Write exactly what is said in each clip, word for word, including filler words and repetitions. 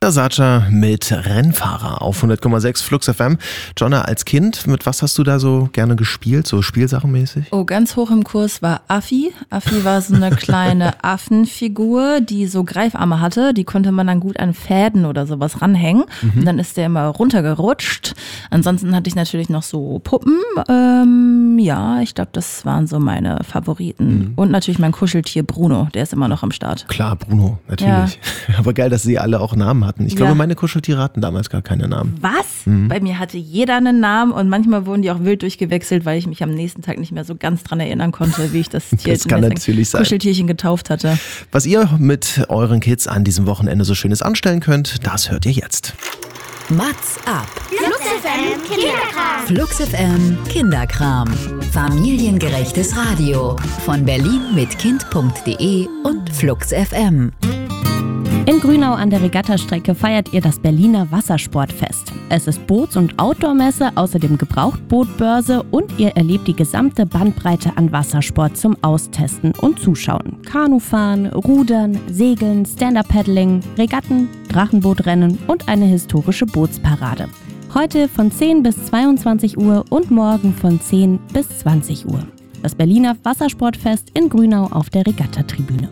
Dr. Sacha mit Rennfahrer auf hundert Komma sechs Flux F M. Jonna, als Kind, mit was hast du da so gerne gespielt, so spielsachenmäßig? Oh, ganz hoch im Kurs war Affi. Affi war so eine kleine Affenfigur, die so Greifarme hatte. Die konnte man dann gut an Fäden oder sowas ranhängen. Mhm. Und dann ist der immer runtergerutscht. Ansonsten hatte ich natürlich noch so Puppen. Ähm, ja, ich glaube, das waren so meine Favoriten. Mhm. Und natürlich mein Kuscheltier Bruno, der ist immer noch am Start. Klar, Bruno, natürlich. Ja. Aber geil, dass sie alle auch Namen hatten. Ich glaube, ja. meine Kuscheltiere hatten damals gar keine Namen. Was? Mhm. Bei mir hatte jeder einen Namen und manchmal wurden die auch wild durchgewechselt, weil ich mich am nächsten Tag nicht mehr so ganz dran erinnern konnte, wie ich das, Tier, das kann natürlich sein. Kuscheltierchen getauft hatte. Was ihr mit euren Kids an diesem Wochenende so Schönes anstellen könnt, das hört ihr jetzt. Mats ab. Flux F M Kinderkram. Flux F M Kinderkram. Familiengerechtes Radio. Von Berlin mit Kind punkt de und Flux F M. In Grünau an der Regattastrecke feiert ihr das Berliner Wassersportfest. Es ist Boots- und Outdoor-Messe, außerdem Gebrauchtbootbörse und ihr erlebt die gesamte Bandbreite an Wassersport zum Austesten und Zuschauen. Kanufahren, Rudern, Segeln, Stand-Up-Paddling, Regatten, Drachenbootrennen und eine historische Bootsparade. Heute von zehn bis zweiundzwanzig Uhr und morgen von zehn bis zwanzig Uhr. Das Berliner Wassersportfest in Grünau auf der Regattatribüne.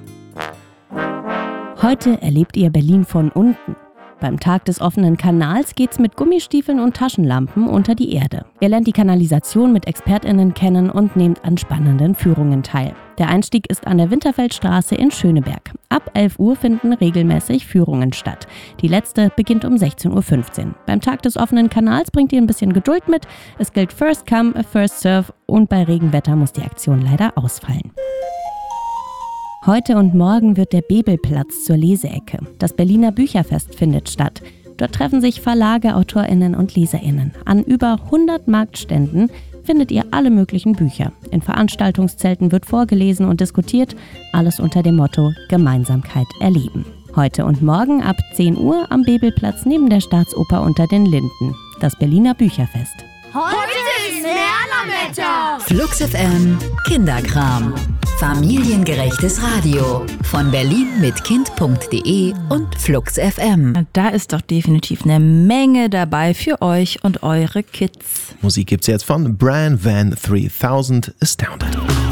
Heute erlebt ihr Berlin von unten. Beim Tag des offenen Kanals geht's mit Gummistiefeln und Taschenlampen unter die Erde. Ihr lernt die Kanalisation mit ExpertInnen kennen und nehmt an spannenden Führungen teil. Der Einstieg ist an der Winterfeldstraße in Schöneberg. Ab elf Uhr finden regelmäßig Führungen statt. Die letzte beginnt um sechzehn Uhr fünfzehn. Beim Tag des offenen Kanals bringt ihr ein bisschen Geduld mit. Es gilt First Come, First Serve und bei Regenwetter muss die Aktion leider ausfallen. Heute und morgen wird der Bebelplatz zur Leseecke. Das Berliner Bücherfest findet statt. Dort treffen sich Verlage, AutorInnen und LeserInnen. An über hundert Marktständen findet ihr alle möglichen Bücher. In Veranstaltungszelten wird vorgelesen und diskutiert. Alles unter dem Motto Gemeinsamkeit erleben. Heute und morgen ab zehn Uhr am Bebelplatz neben der Staatsoper unter den Linden. Das Berliner Bücherfest. Heute ist Lernerwetter. Flux F M Kinderkram. Familiengerechtes Radio. Von Berlin mit Kind punkt de und Flux F M. Da ist doch definitiv eine Menge dabei für euch und eure Kids. Musik gibt's jetzt von Bran Van dreitausend Astounded.